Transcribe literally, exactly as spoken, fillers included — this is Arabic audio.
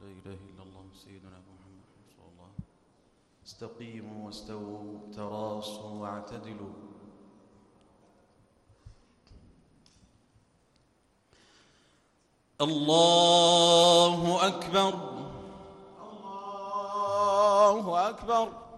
لا إله إلا الله سيدنا محمد رسول الله. استقيموا واستووا تراصوا واعتدلوا. الله أكبر. الله أكبر.